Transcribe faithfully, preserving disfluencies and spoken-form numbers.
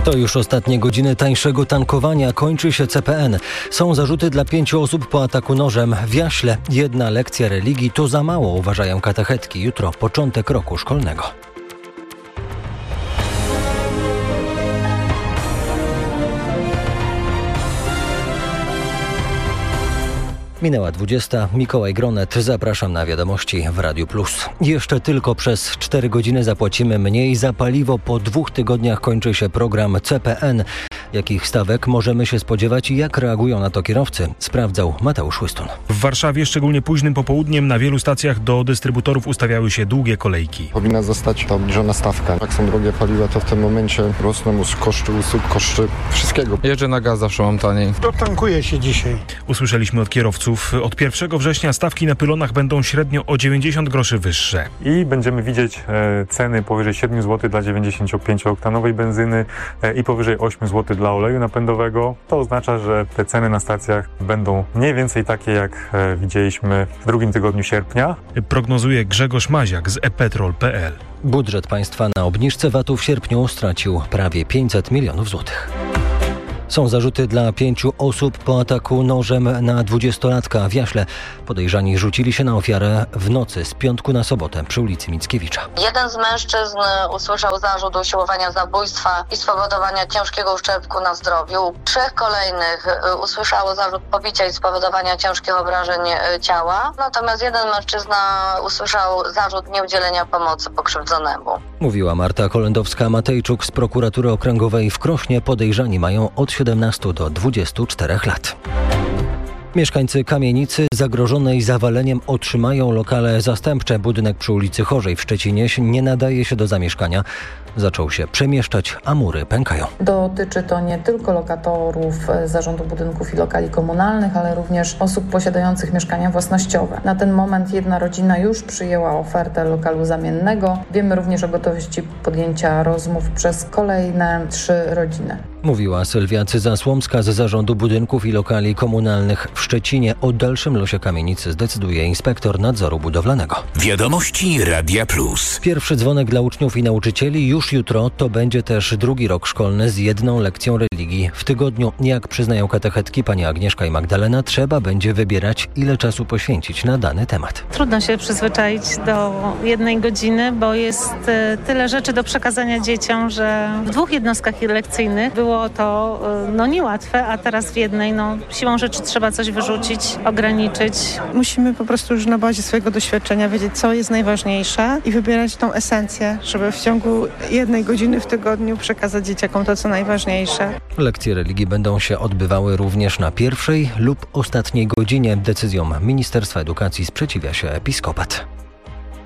To już ostatnie godziny tańszego tankowania. Kończy się C P N. Są zarzuty dla pięciu osób po ataku nożem w Jaśle. Jedna lekcja religii to za mało, uważają katechetki. Jutro początek roku szkolnego. Minęła dwudziesta. Mikołaj Gronet. Zapraszam na wiadomości w Radiu Plus. Jeszcze tylko przez cztery godziny zapłacimy mniej za paliwo. Po dwóch tygodniach kończy się program C P N. Jakich stawek możemy się spodziewać i jak reagują na to kierowcy? Sprawdzał Mateusz Łystun. W Warszawie szczególnie późnym popołudniem na wielu stacjach do dystrybutorów ustawiały się długie kolejki. Powinna zostać ta obniżona stawka. Jak są drogie paliwa, to w tym momencie rosną koszty usług, koszty wszystkiego. Jeżdżę na gaz, zawsze mam taniej. Dotankuje się dzisiaj. Usłyszeliśmy od kierowców. Od pierwszego września stawki na pylonach będą średnio o dziewięćdziesiąt groszy wyższe. I będziemy widzieć e, ceny powyżej siedem złotych dla dziewięćdziesięciopięciooktanowej benzyny e, i powyżej osiem złotych dla oleju napędowego. To oznacza, że te ceny na stacjach będą mniej więcej takie, jak e, widzieliśmy w drugim tygodniu sierpnia. Prognozuje Grzegorz Maziak z e petrol kropka pe el. Budżet państwa na obniżce V A T-u w sierpniu stracił prawie pięćset milionów złotych. Są zarzuty dla pięciu osób po ataku nożem na dwudziestolatka w Jaśle. Podejrzani rzucili się na ofiarę w nocy z piątku na sobotę przy ulicy Mickiewicza. Jeden z mężczyzn usłyszał zarzut usiłowania zabójstwa i spowodowania ciężkiego uszczerbku na zdrowiu. Trzech kolejnych usłyszało zarzut pobicia i spowodowania ciężkich obrażeń ciała. Natomiast jeden mężczyzna usłyszał zarzut nieudzielenia pomocy pokrzywdzonemu. Mówiła Marta Kolendowska-Matejczuk z prokuratury okręgowej w Krośnie. Podejrzani mają od siedemnastu do dwudziestu czterech lat. Mieszkańcy kamienicy zagrożonej zawaleniem otrzymają lokale zastępcze. Budynek przy ulicy Chorzej w Szczecinie nie nadaje się do zamieszkania. Zaczął się przemieszczać, a mury pękają. Dotyczy to nie tylko lokatorów Zarządu Budynków i Lokali Komunalnych, ale również osób posiadających mieszkania własnościowe. Na ten moment jedna rodzina już przyjęła ofertę lokalu zamiennego. Wiemy również o gotowości podjęcia rozmów przez kolejne trzy rodziny. Mówiła Sylwia Cyza-Słomska z Zarządu Budynków i Lokali Komunalnych w Szczecinie. O dalszym losie kamienicy zdecyduje inspektor nadzoru budowlanego. Wiadomości Radia Plus. Pierwszy dzwonek dla uczniów i nauczycieli już jutro. To będzie też drugi rok szkolny z jedną lekcją religii w tygodniu. Jak przyznają katechetki pani Agnieszka i Magdalena, trzeba będzie wybierać, ile czasu poświęcić na dany temat. Trudno się przyzwyczaić do jednej godziny, bo jest tyle rzeczy do przekazania dzieciom, że w dwóch jednostkach lekcyjnych było Było to no, niełatwe, a teraz w jednej no, siłą rzeczy trzeba coś wyrzucić, ograniczyć. Musimy po prostu już na bazie swojego doświadczenia wiedzieć, co jest najważniejsze i wybierać tą esencję, żeby w ciągu jednej godziny w tygodniu przekazać dzieciakom to, co najważniejsze. Lekcje religii będą się odbywały również na pierwszej lub ostatniej godzinie. Decyzjom Ministerstwa Edukacji sprzeciwia się episkopat.